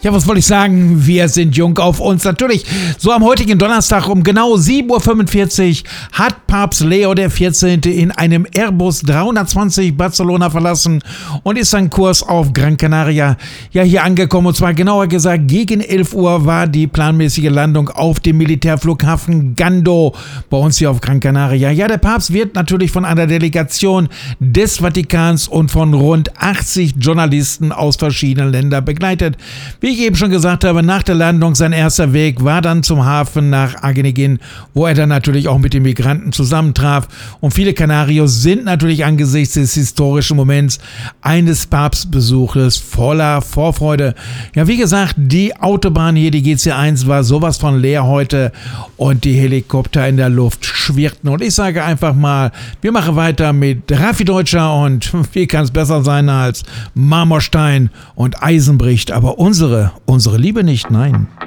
Ja, was wollte ich sagen? Wir sind jung auf uns. Natürlich, so am heutigen Donnerstag um genau 7.45 Uhr hat Papst Leo XIV. In einem Airbus 320 Barcelona verlassen und ist sein Kurs auf Gran Canaria hier angekommen. Und zwar genauer gesagt, gegen 11 Uhr war die planmäßige Landung auf dem Militärflughafen Gando bei uns hier auf Gran Canaria. Ja, der Papst wird natürlich von einer Delegation des Vatikans und von rund 80 Journalisten aus verschiedenen Ländern begleitet. Wie ich eben schon gesagt habe, nach der Landung sein erster Weg war dann zum Hafen nach Aguinegin, wo er dann natürlich auch mit den Migranten zusammentraf. Und viele Kanarios sind natürlich angesichts des historischen Moments eines Papstbesuches voller Vorfreude. Ja, wie gesagt, die Autobahn hier, die GC1, war sowas von leer heute und die Helikopter in der Luft schwirrten. Und ich sage einfach mal, wir machen weiter mit Raffi Deutscher und wie kann es besser sein als Marmorstein und Eisen bricht, aber unsere Liebe nicht, nein.